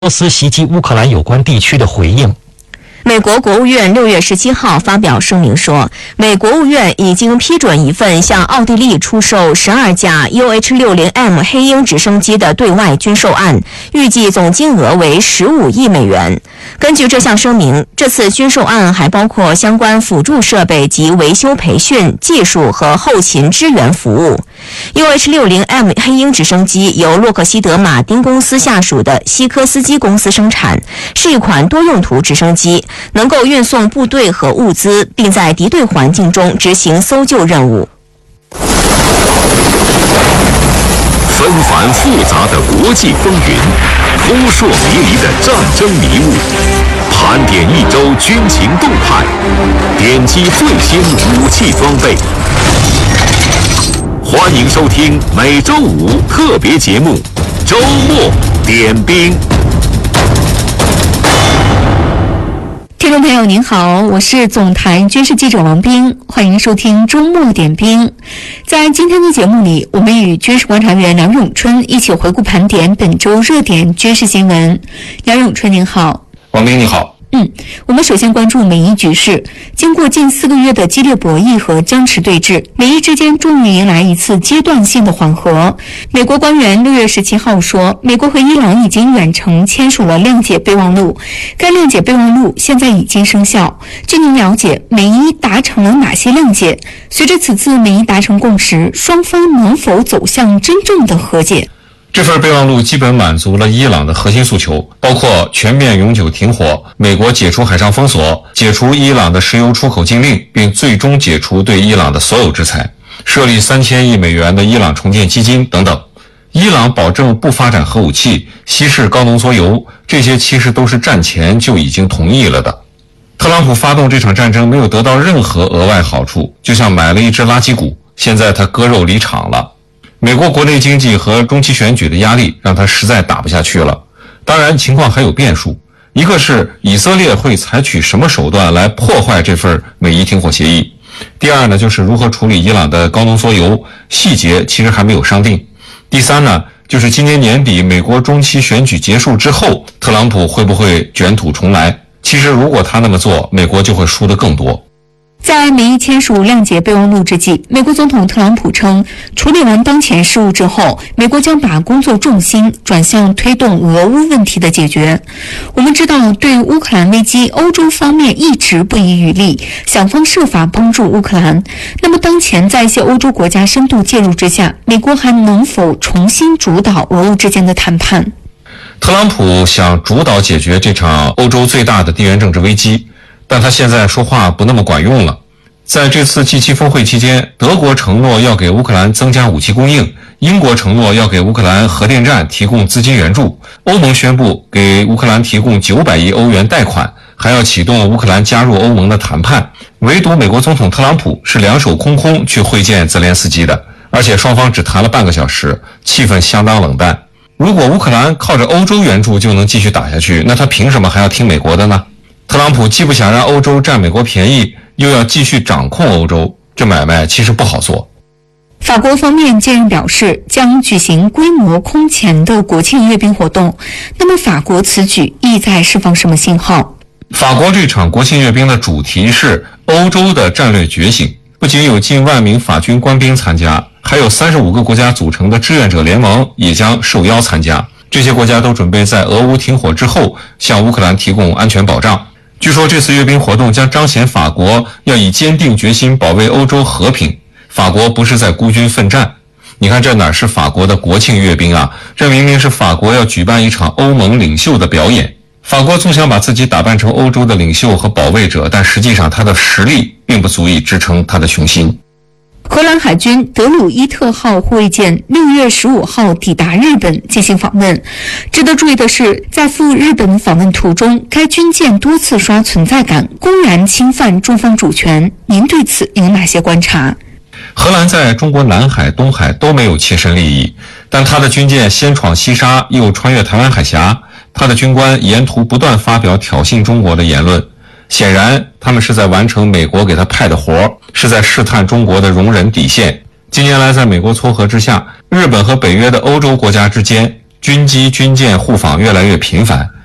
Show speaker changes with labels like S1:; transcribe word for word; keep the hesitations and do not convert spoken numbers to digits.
S1: 俄罗斯袭击乌克兰有关地区的回应。
S2: 美国国务院六月十七号发表声明说，美国务院已经批准一份向奥地利出售十二架 U H 六十 M 黑鹰直升机的对外军售案，预计总金额为十五亿美元。根据这项声明，这次军售案还包括相关辅助设备及维修培训、技术和后勤支援服务。U H 六十 M 黑鹰直升机由洛克希德马丁公司下属的西科斯基公司生产，是一款多用途直升机，能够运送部队和物资，并在敌对环境中执行搜救任务。
S3: 纷繁复杂的国际风云，扑朔迷离的战争迷雾，盘点一周军情动态，点击最新武器装备。欢迎收听每周五特别节目《周末点兵》。
S4: 听众朋友您好，我是总台军事记者王斌，欢迎收听周末点兵。在今天的节目里，我们与军事观察员梁永春一起回顾盘点本周热点军事新闻。梁永春您好。
S5: 王斌你好。
S4: 嗯，我们首先关注美伊局势。经过近四个月的激烈博弈和僵持对峙，美伊之间终于迎来一次阶段性的缓和。美国官员六月十七号说，美国和伊朗已经远程签署了谅解备忘录，该谅解备忘录现在已经生效。据您了解，美伊达成了哪些谅解？随着此次美伊达成共识，双方能否走向真正的和解？
S5: 这份备忘录基本满足了伊朗的核心诉求，包括全面永久停火、美国解除海上封锁、解除伊朗的石油出口禁令，并最终解除对伊朗的所有制裁，设立三千亿美元的伊朗重建基金等等。伊朗保证不发展核武器、稀释高浓缩铀，这些其实都是战前就已经同意了的。特朗普发动这场战争没有得到任何额外好处，就像买了一只垃圾股，现在他割肉离场了。美国国内经济和中期选举的压力让他实在打不下去了。当然情况还有变数，一个是以色列会采取什么手段来破坏这份美伊停火协议，第二呢，就是如何处理伊朗的高浓缩铀，细节其实还没有商定。第三呢，就是今年年底美国中期选举结束之后，特朗普会不会卷土重来。其实如果他那么做，美国就会输得更多。
S4: 在美伊签署谅解备忘录之际，美国总统特朗普称，处理完当前事务之后，美国将把工作重心转向推动俄乌问题的解决。我们知道，对乌克兰危机，欧洲方面一直不遗余力，想方设法帮助乌克兰。那么当前在一些欧洲国家深度介入之下，美国还能否重新主导俄乌之间的谈判？
S5: 特朗普想主导解决这场欧洲最大的地缘政治危机，但他现在说话不那么管用了。在这次 G 七 峰会期间，德国承诺要给乌克兰增加武器供应，英国承诺要给乌克兰核电站提供资金援助，欧盟宣布给乌克兰提供九百亿欧元贷款，还要启动乌克兰加入欧盟的谈判。唯独美国总统特朗普是两手空空去会见泽连斯基的，而且双方只谈了半个小时，气氛相当冷淡。如果乌克兰靠着欧洲援助就能继续打下去，那他凭什么还要听美国的呢？特朗普既不想让欧洲占美国便宜，又要继续掌控欧洲，这买卖其实不好做。
S4: 法国方面近日表示将举行规模空前的国庆阅兵活动，那么法国此举意在释放什么信号？
S5: 法国这场国庆阅兵的主题是欧洲的战略觉醒，不仅有近万名法军官兵参加，还有三十五个国家组成的志愿者联盟也将受邀参加。这些国家都准备在俄乌停火之后向乌克兰提供安全保障。据说这次阅兵活动将彰显法国要以坚定决心保卫欧洲和平，法国不是在孤军奋战。你看这哪是法国的国庆阅兵啊，这明明是法国要举办一场欧盟领袖的表演。法国总想把自己打扮成欧洲的领袖和保卫者，但实际上他的实力并不足以支撑他的雄心。
S4: 荷兰海军德鲁伊特号护卫舰六月十五号抵达日本进行访问。值得注意的是，在赴日本访问途中，该军舰多次刷存在感，公然侵犯中方主权。您对此有哪些观察？
S5: 荷兰在中国南海、东海都没有切身利益，但他的军舰先闯西沙，又穿越台湾海峡，他的军官沿途不断发表挑衅中国的言论。显然他们是在完成美国给他派的活，是在试探中国的容忍底线。近年来在美国撮合之下，日本和北约的欧洲国家之间军机、军舰互访越来越频繁。